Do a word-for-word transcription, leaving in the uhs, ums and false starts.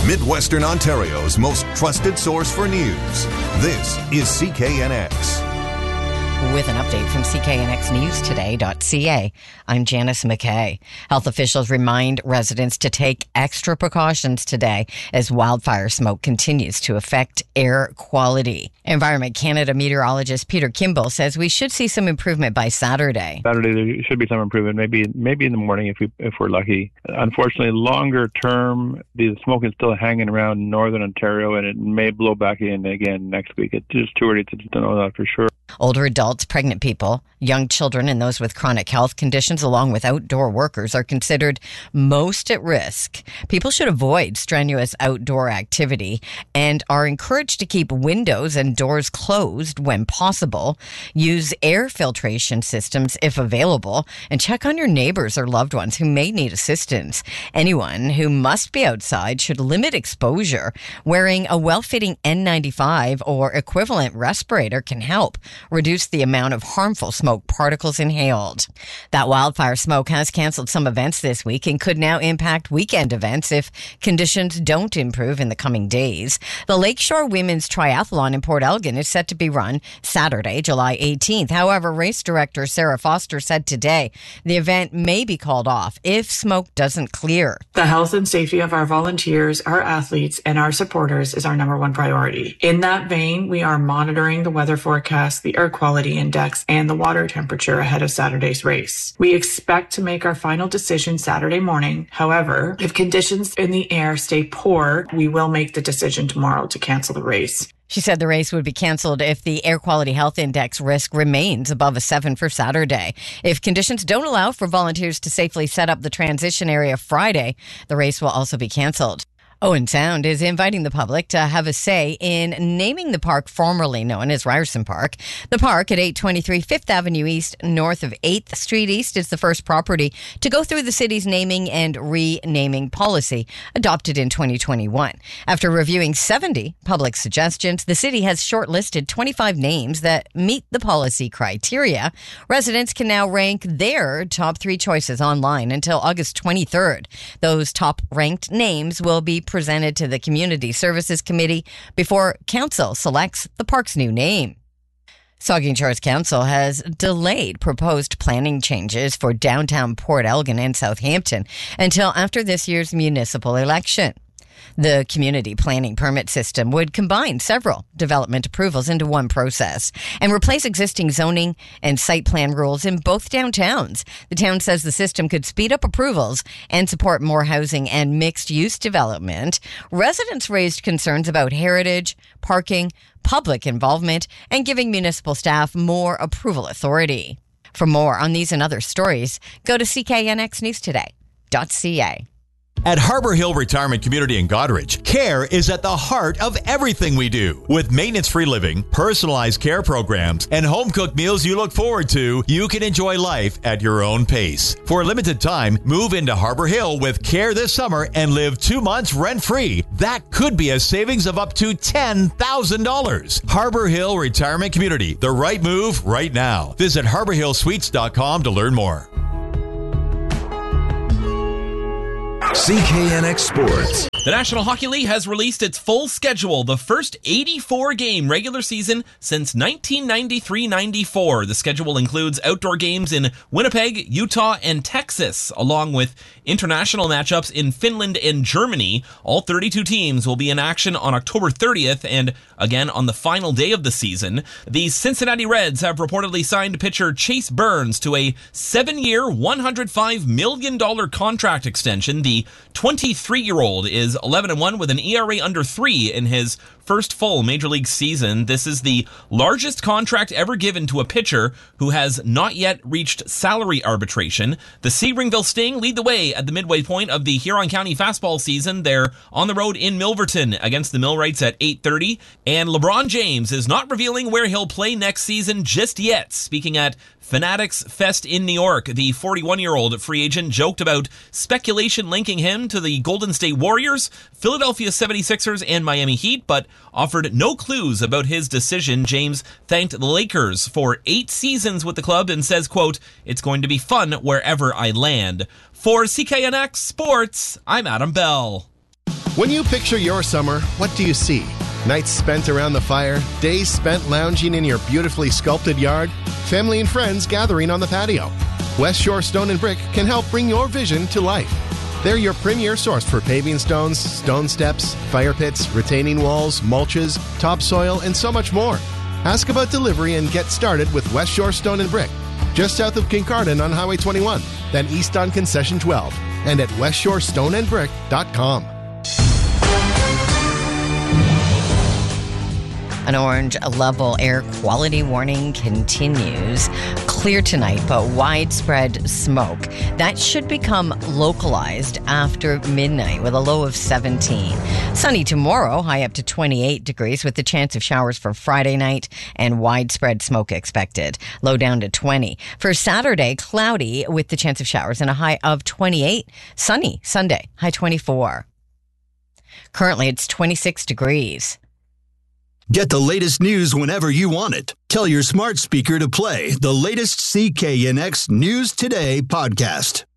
Midwestern Ontario's most trusted source for news. This is C K N X. With an update from C K N X News Today dot C A, I'm Janice McKay. Health officials remind residents to take extra precautions today as wildfire smoke continues to affect air quality. Environment Canada meteorologist Peter Kimball says we should see some improvement by Saturday. Saturday there should be some improvement, maybe maybe in the morning if we if we're lucky. Unfortunately, longer term, the smoke is still hanging around northern Ontario, and it may blow back in again next week. It's just too early to, to know that for sure. Older adults, pregnant people, young children, and those with chronic health conditions, along with outdoor workers, are considered most at risk. People should avoid strenuous outdoor activity and are encouraged to keep windows and doors closed when possible. Use air filtration systems if available, and check on your neighbors or loved ones who may need assistance. Anyone who must be outside should limit exposure. Wearing a well-fitting N ninety-five or equivalent respirator can help reduce the amount of harmful smoke particles inhaled. That wildfire smoke has canceled some events this week and could now impact weekend events if conditions don't improve in the coming days. The Lakeshore Women's Triathlon in Port Elgin is set to be run Saturday, July eighteenth. However, race director Sarah Foster said today the event may be called off if smoke doesn't clear. The health and safety of our volunteers, our athletes, and our supporters is our number one priority. In that vein, we are monitoring the weather forecast, the air quality index, and the water temperature ahead of Saturday's race. We expect to make our final decision Saturday morning. However, if conditions in the air stay poor, we will make the decision tomorrow to cancel the race. She said the race would be canceled if the air quality health index risk remains above a seven for Saturday. If conditions don't allow for volunteers to safely set up the transition area Friday, the race will also be canceled. Owen Sound is inviting the public to have a say in naming the park formerly known as Ryerson Park. The park at eight twenty-three Fifth Avenue East, north of eighth Street East, is the first property to go through the city's naming and renaming policy, adopted in twenty twenty-one. After reviewing seventy public suggestions, the city has shortlisted twenty-five names that meet the policy criteria. Residents can now rank their top three choices online until August twenty-third. Those top-ranked names will be presented to the Community Services Committee before Council selects the park's new name. Saugeen Shores Council has delayed proposed planning changes for downtown Port Elgin and Southampton until after this year's municipal election. The community planning permit system would combine several development approvals into one process and replace existing zoning and site plan rules in both downtowns. The town says the system could speed up approvals and support more housing and mixed-use development. Residents raised concerns about heritage, parking, public involvement, and giving municipal staff more approval authority. For more on these and other stories, go to C K N X News Today dot C A. At Harbor Hill Retirement Community in Goderich, care is at the heart of everything we do. With maintenance-free living, personalized care programs, and home-cooked meals you look forward to, you can enjoy life at your own pace. For a limited time, move into Harbor Hill with care this summer and live two months rent-free. That could be a savings of up to ten thousand dollars. Harbor Hill Retirement Community, the right move right now. Visit harbor hill suites dot com to learn more. C K N X Sports. The National Hockey League has released its full schedule, the first eighty-four game regular season since nineteen ninety-three ninety-four. The schedule includes outdoor games in Winnipeg, Utah, and Texas, along with international matchups in Finland and Germany. All thirty-two teams will be in action on October thirtieth and again on the final day of the season. The Cincinnati Reds have reportedly signed pitcher Chase Burns to a seven-year, one hundred five million dollars contract extension. The twenty-three-year-old is eleven and one with an E R A under three in his first full Major League season. This is the largest contract ever given to a pitcher who has not yet reached salary arbitration. The Sebringville Sting lead the way at the midway point of the Huron County fastball season. They're on the road in Milverton against the Millwrights at eight thirty. And LeBron James is not revealing where he'll play next season just yet. Speaking at Fanatics Fest in New York, the forty-one-year-old free agent joked about speculation linking him to the Golden State Warriors, Philadelphia seventy-sixers, and Miami Heat, but offered no clues about his decision. James thanked the Lakers for eight seasons with the club and says, quote, "It's going to be fun wherever I land." For C K N X Sports, I'm Adam Bell. When you picture your summer, what do you see? Nights spent around the fire, days spent lounging in your beautifully sculpted yard, family and friends gathering on the patio. West Shore Stone and Brick can help bring your vision to life. They're your premier source for paving stones, stone steps, fire pits, retaining walls, mulches, topsoil, and so much more. Ask about delivery and get started with West Shore Stone and Brick, just south of Kincardine on Highway twenty-one, then east on Concession twelve, and at west shore stone and brick dot com. An orange level air quality warning continues. Clear tonight, but widespread smoke. That should become localized after midnight with a low of seventeen. Sunny tomorrow, high up to twenty-eight degrees with the chance of showers for Friday night and widespread smoke expected. Low down to twenty. For Saturday, cloudy with the chance of showers and a high of twenty-eight. Sunny Sunday, high twenty-four. Currently, it's twenty-six degrees. Get the latest news whenever you want it. Tell your smart speaker to play the latest C K N X News Today podcast.